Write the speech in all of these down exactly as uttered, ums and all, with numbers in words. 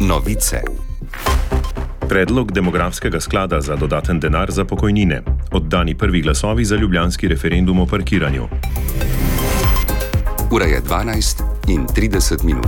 Novice. Predlog demografskega sklada za dodaten denar za pokojnine. Oddani prvi glasovi za ljubljanski referendum o parkiranju. Ura je dvanajst in trideset minut.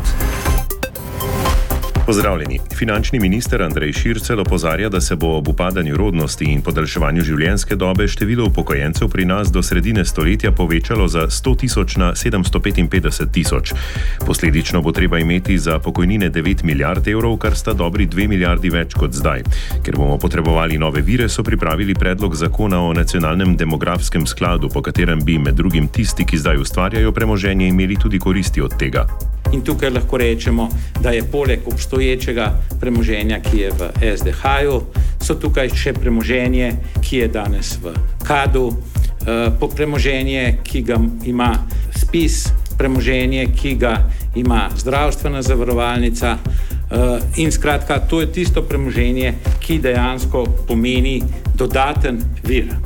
Pozdravljeni. Finančni minister Andrej Šircelj opozarja, da se bo ob upadanju rodnosti in podaljševanju življenjske dobe število upokojencev pri nas do sredine stoletja povečalo za sto tisoč na sedemsto petinpetdeset tisoč. Posledično bo treba imeti za pokojnine devet milijard evrov, kar sta dobri dve milijardi več kot zdaj. Ker bomo potrebovali nove vire, so pripravili predlog zakona o nacionalnem demografskem skladu, po katerem bi med drugim tisti, ki zdaj ustvarjajo premoženje, imeli tudi koristi od tega. In tukaj lahko rečemo, da je poleg obstoječega premoženja, ki je v es de ha-ju, so tukaj še premoženje, ki je danes v kadu, po premoženje, ki ga ima spis, premoženje, ki ga ima zdravstvena zavarovalnica in skratka, to je tisto premoženje, ki dejansko pomeni dodaten vir.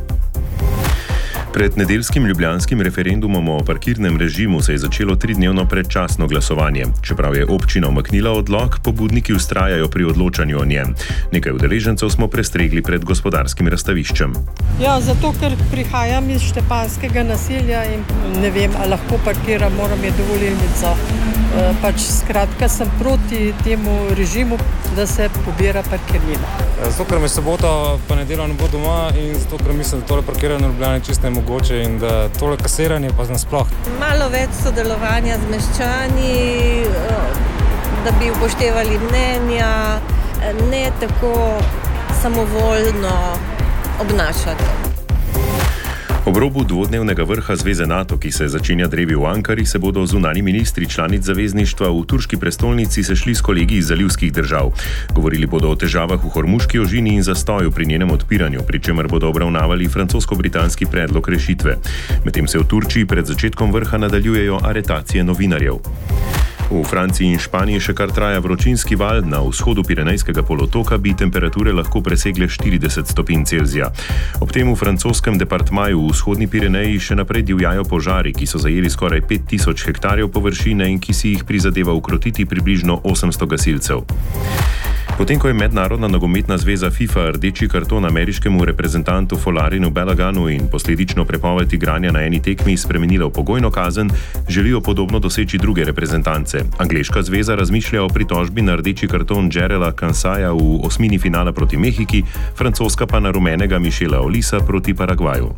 Pred nedeljskim ljubljanskim referendumom o parkirnem režimu se je začelo tridnevno predčasno glasovanje. Čeprav je občina umaknila odlok, pobudniki vztrajajo pri odločanju o njem. Nekaj udeležencev smo prestregli pred gospodarskim razstaviščem. Ja, zato, ker prihajam iz štepanskega naselja in ne vem, ali lahko parkiram, moram je dovolilnico. E, pač skratka sem proti temu režimu, da se pobira parkirnina. Zato, ker me sobota pa nedeljo ne bo doma in zato, ker mislim, da tole parkiranje v Ljubljani čisto ne mogoče in da tole kasiranje pa nasploh. Malo več sodelovanja z meščani, da bi upoštevali mnenja, ne tako samovoljno obnašati. Ob robu dvodnevnega vrha Zveze NATO, ki se začenja drevi v Ankari, se bodo zunani ministri članic zavezništva v turški prestolnici sešli s kolegi iz zalivskih držav. Govorili bodo o težavah v Hormuški ožini in zastoju pri njenem odpiranju, pri čemer bodo obravnavali francosko-britanski predlog rešitve. Medtem se v Turčiji pred začetkom vrha nadaljujejo aretacije novinarjev. V Franciji in Španiji še kar traja vročinski val, na vzhodu Pirenejskega polotoka bi temperature lahko presegle štirideset stopinj Celzija. Ob tem v francoskem departmaju v vzhodni Pireneji še naprej divjajo požari, ki so zajeli skoraj pet tisoč hektarjev površine in ki si jih prizadeva ukrotiti približno osemsto gasilcev. Potem, ko je Mednarodna nogometna zveza FIFA rdeči karton ameriškemu reprezentantu Folarinu Balaganu in posledično prepoved igranja na eni tekmi spremenila v pogojno kazen, želijo podobno doseči druge reprezentance. Angleška zveza razmišlja o pritožbi na rdeči karton Jarrella Kansaja v osmini finala proti Mehiki, francoska pa na rumenega Michela Olisa proti Paragvaju.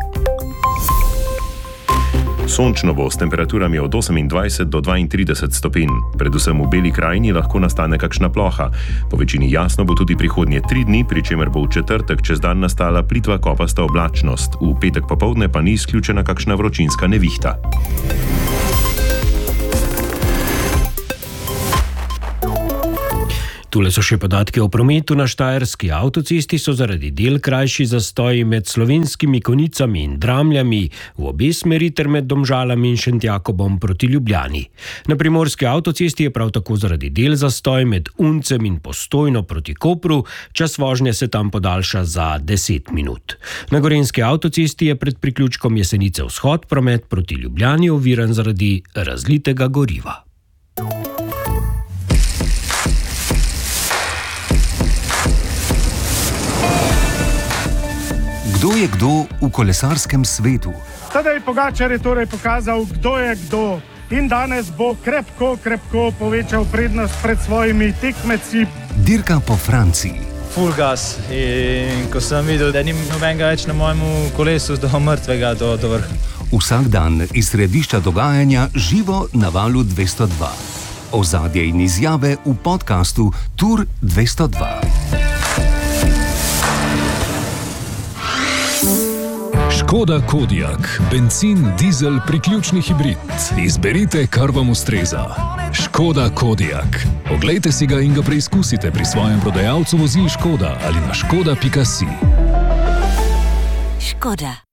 Sončno bo s temperaturami od osemindvajset do dvaintrideset stopinj. Predvsem v Beli krajini lahko nastane kakšna ploha. Po večini jasno bo tudi prihodnje tri dni, pri čemer bo v četrtek čez dan nastala plitva kopasta oblačnost. V petek popoldne pa ni izključena kakšna vročinska nevihta. Tule so še podatki o prometu. Na štajerski avtocesti so zaradi del krajši zastoji med Slovenskimi Konicami in Dramljami v obe smeri ter med Domžalami in Šentjakobom proti Ljubljani. Na primorski avtocesti je prav tako zaradi del zastoj med Uncem in Postojno proti Kopru, čas vožnje se tam podaljša za deset minut. Na gorenjski avtocesti je pred priključkom Jesenice vzhod promet proti Ljubljani oviran zaradi razlitega goriva. Kdo je kdo v kolesarskem svetu? Tadej Pogačar je torej pokazal, kdo je kdo. In danes bo krepko, krepko povečal prednost pred svojimi tekmeci. Dirka po Franciji. Full gas. In ko sem videl, da ni nobenega več na mojem kolesu, do mrtvega do, do vrha. Vsak dan iz središča dogajanja živo na valu dvesto dva. Ozadje in izjave v podkastu Tur dvesto dva. Škoda Kodiaq, bencin, dizel, priključni hibrid. Izberite, kar vam ustreza. Škoda Kodiaq. Oglejte si ga in ga preizkusite pri svojem prodajalcu vozil Škoda ali na škoda pika si. Škoda.